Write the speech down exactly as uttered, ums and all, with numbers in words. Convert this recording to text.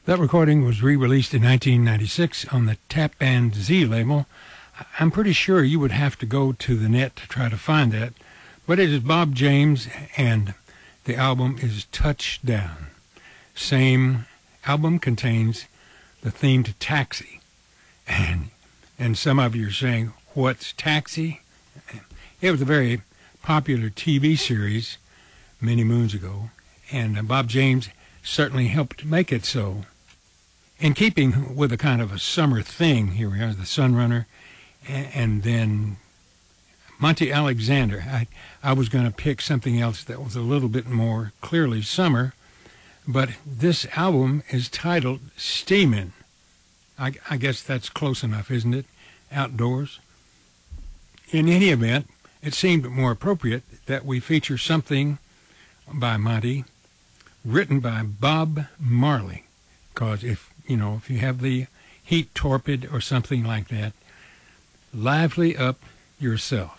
That recording was re-released in nineteen ninety-six on the Tap Band Z label. I'm pretty sure you would have to go to the net to try to find that, but it is Bob James, and the album is Touchdown. Same album contains the theme to Taxi, and and some of you are saying, what's Taxi? It was a very popular T V series many moons ago, and uh, Bob James certainly helped make it so. In keeping with a kind of a summer thing, here we are, the Sunrunner, and, and then Monty Alexander. I, I was going to pick something else that was a little bit more clearly summer, but this album is titled Steamin'. I, I guess that's close enough, isn't it? Outdoors. In any event, it seemed more appropriate that we feature something by Monty written by Bob Marley, because if you know if you have the heat torpid or something like that, lively up yourself.